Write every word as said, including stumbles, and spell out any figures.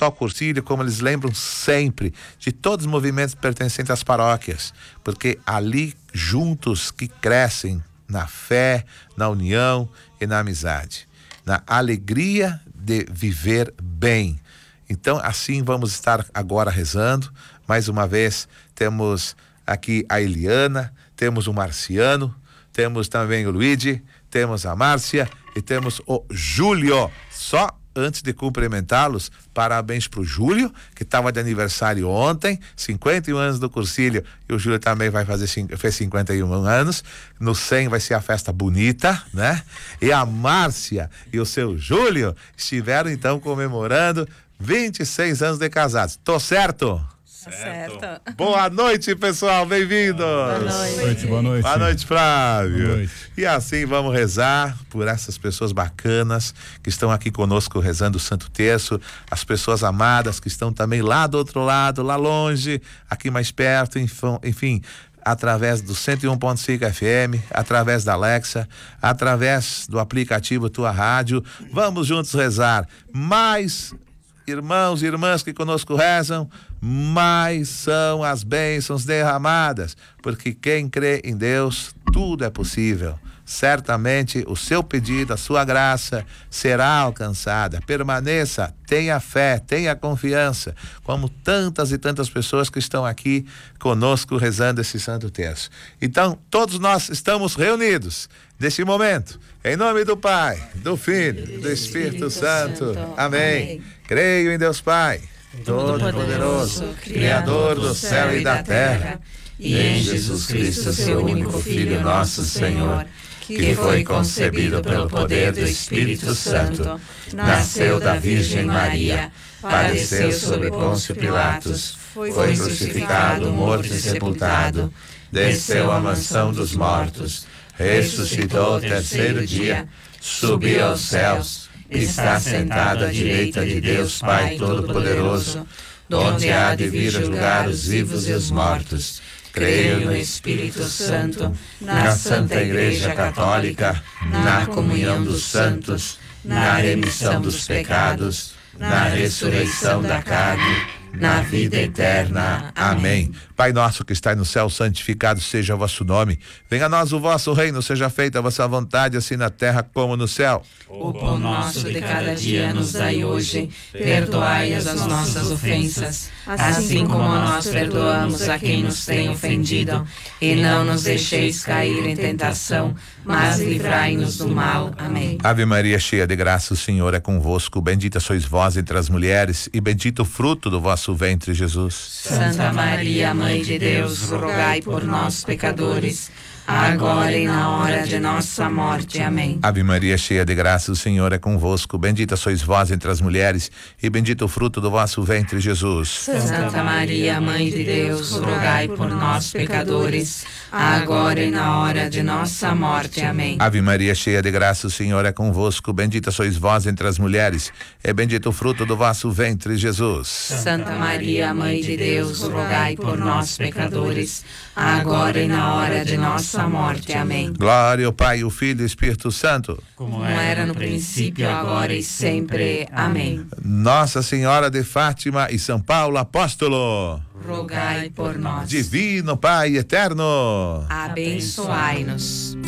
só o Cursilho, como eles lembram sempre de todos os movimentos pertencentes às paróquias, porque ali juntos que crescem na fé, na união e na amizade, na alegria de viver bem. Então, assim vamos estar agora rezando. Mais uma vez, temos aqui a Eliana, temos o Marciano, temos também o Luigi, temos a Márcia e temos o Júlio. Só antes de cumprimentá-los, parabéns pro Júlio, que estava de aniversário ontem, cinquenta e um anos do Cursilho, e o Júlio também vai fazer, fez cinquenta e um anos, no cem vai ser a festa bonita, né? E a Márcia e o seu Júlio estiveram então comemorando vinte e seis anos de casados. Tô certo? Certo. Boa noite, pessoal, bem-vindos. Boa noite. Boa noite. Boa noite, Flávio. Boa noite. E assim vamos rezar por essas pessoas bacanas que estão aqui conosco rezando o Santo Terço, as pessoas amadas que estão também lá do outro lado, lá longe, aqui mais perto, enfim, através do cento e um ponto cinco F M, através da Alexa, através do aplicativo Tua Rádio. Vamos juntos rezar. Mais irmãos e irmãs que conosco rezam, mais são as bênçãos derramadas, porque quem crê em Deus, tudo é possível. Certamente o seu pedido, a sua graça será alcançada. Permaneça, tenha fé, tenha confiança, como tantas e tantas pessoas que estão aqui conosco rezando esse Santo Terço. Então, todos nós estamos reunidos neste momento, em nome do Pai, do Filho, do Espírito Santo. Amém. Creio em Deus Pai, Todo-Poderoso, Criador do céu e da terra, e em Jesus Cristo, seu único Filho, nosso Senhor, que foi concebido pelo poder do Espírito Santo, nasceu da Virgem Maria, padeceu sob Pôncio Pilatos, foi crucificado, morto e sepultado, desceu à mansão dos mortos, ressuscitou ao terceiro dia, subiu aos céus, está sentado à direita de Deus Pai Todo-Poderoso, donde há de vir julgar os vivos e os mortos. Creio no Espírito Santo, na Santa Igreja Católica, na comunhão dos santos, na remissão dos pecados, na ressurreição da carne, na vida eterna. Amém. Pai nosso que estais no céu, santificado seja o vosso nome. Venha a nós o vosso reino, seja feita a vossa vontade, assim na terra como no céu. O pão nosso de cada dia nos dai hoje. Perdoai as nossas ofensas, assim como nós perdoamos a quem nos tem ofendido. E não nos deixeis cair em tentação, mas livrai-nos do mal. Amém. Ave Maria, cheia de graça, o Senhor é convosco. Bendita sois vós entre as mulheres, e bendito o fruto do vosso ventre, Jesus. Santa Maria, Mãe de Deus, rogai por nós, pecadores, agora e na hora de nossa morte. Amém. Ave Maria, cheia de graça, o Senhor é convosco. Bendita sois vós entre as mulheres, e bendito o fruto do vosso ventre, Jesus. Santa Maria, Mãe de Deus, rogai por nós, pecadores, agora e na hora de nossa morte. Amém. Ave Maria, cheia de graça, o Senhor é convosco. Bendita sois vós entre as mulheres, e bendito o fruto do vosso ventre, Jesus. Santa Maria, Mãe de Deus, rogai por nós, pecadores, agora e na hora de nossa morte. Amém. Glória ao Pai, ao Filho e ao Espírito Santo, como era no princípio, agora e sempre. Amém. Nossa Senhora de Fátima e São Paulo Apóstolo, rogai por nós. Divino Pai eterno, abençoai-nos.